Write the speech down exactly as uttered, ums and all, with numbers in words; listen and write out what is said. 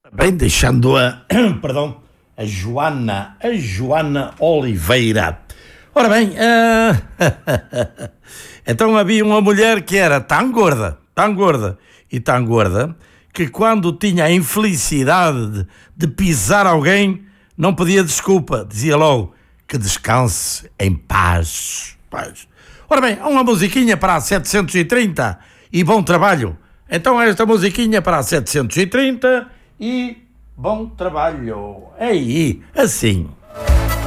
Bem, deixando a, perdão, a Joana, a Joana Oliveira. Ora bem, uh, então havia uma mulher que era tão gorda, tão gorda e tão gorda, que quando tinha a infelicidade de, de pisar alguém, não pedia desculpa, dizia logo que descanse em paz. paz. Ora bem, uma musiquinha para a setecentos e trinta e bom trabalho. Então esta musiquinha para a setecentos e trinta e bom trabalho. Aí, assim.